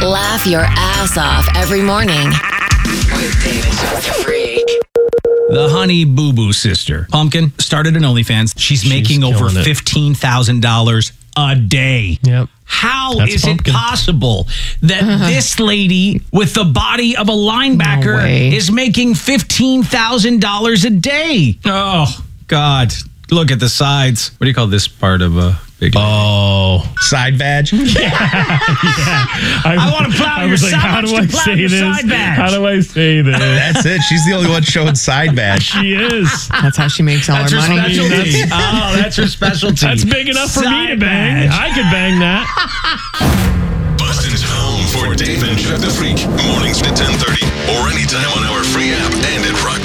Laugh your ass off every morning with Dave and Chuck the Freak. The Honey Boo Boo sister, Pumpkin, started an OnlyFans. She's making over $15,000 a day. Yep. How That's is Pumpkin. it possible that this lady with the body of a linebacker is making $15,000 a day? Oh, God. Look at the sides. What do you call this part of a big... Oh. Side vag? I want to plow your side. How do I say this? How do I say this? That's it. She's the only one showing side vag. She is. That's how she makes all That's her her money. specialty. Oh, that's her specialty. That's big enough for me to bang. I could bang that. Boston's home for Dave and Chuck the Freak. Mornings at 10:30 or anytime on our free app and at rock